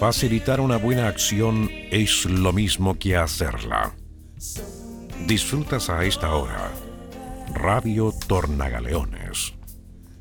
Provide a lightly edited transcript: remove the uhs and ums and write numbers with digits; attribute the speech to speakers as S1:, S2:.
S1: Facilitar una buena acción es lo mismo que hacerla. Disfrutas a esta hora Radio Tornagaleones.